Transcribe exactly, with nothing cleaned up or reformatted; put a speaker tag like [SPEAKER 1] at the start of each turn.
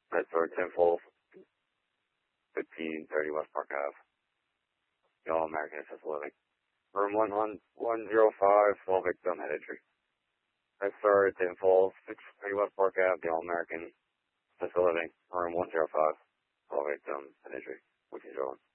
[SPEAKER 1] Redford, ten Falls, fifteen thirty West Park Ave. The All-American Assisted Living. Room one oh five, small victim, head injury. Redford, ten Falls, six thirty West Park Ave, the All-American Assisted Living. Room one oh five, small victim, head injury. Which is wrong.